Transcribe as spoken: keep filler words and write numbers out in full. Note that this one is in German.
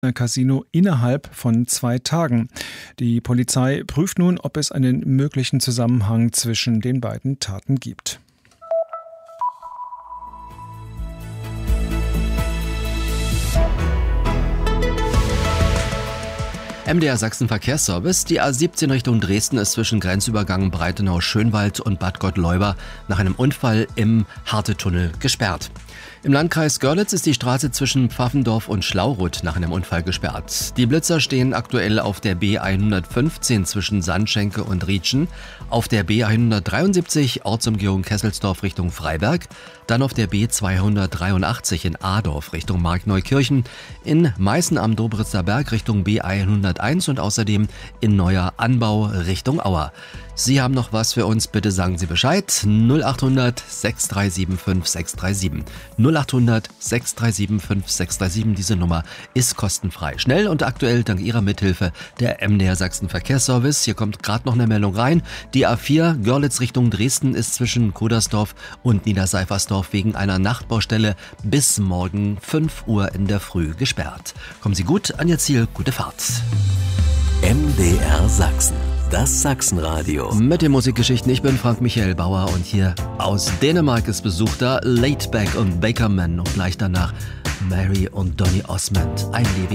Casino innerhalb von zwei Tagen. Die Polizei prüft nun, ob es einen möglichen Zusammenhang zwischen den beiden Taten gibt. M D R Sachsen Verkehrsservice. Die A siebzehn Richtung Dresden ist zwischen Grenzübergang Breitenau-Schönwald und Bad Gottleuba nach einem Unfall im Hartetunnel gesperrt. Im Landkreis Görlitz ist die Straße zwischen Pfaffendorf und Schlauruth nach einem Unfall gesperrt. Die Blitzer stehen aktuell auf der B hundertfünfzehn zwischen Sandschenke und Rietschen, auf der B hundertdreiundsiebzig Ortsumgehung Kesselsdorf Richtung Freiberg, dann auf der B zweihundertdreiundachtzig in Adorf Richtung Markneukirchen, in Meißen am Dobritzer Berg Richtung B hunderteins und außerdem in Neuer Anbau Richtung Auer. Sie haben noch was für uns, bitte sagen Sie Bescheid. null acht hundert sechs drei sieben fünf sechs drei sieben. null acht hundert sechs drei sieben fünf sechs drei sieben, diese Nummer ist kostenfrei. Schnell und aktuell dank Ihrer Mithilfe der M D R Sachsen Verkehrsservice. Hier kommt gerade noch eine Meldung rein. Die A vier Görlitz Richtung Dresden ist zwischen Kudersdorf und Niederseifersdorf wegen einer Nachtbaustelle bis morgen fünf Uhr in der Früh gesperrt. Kommen Sie gut an Ihr Ziel, gute Fahrt. M D R Sachsen. Das Sachsenradio. Mit den Musikgeschichten, ich bin Frank Michael Bauer und hier aus Dänemark ist Besuch da Laidback und Bakerman und gleich danach Mary und Donny Osmond. Ein Leben.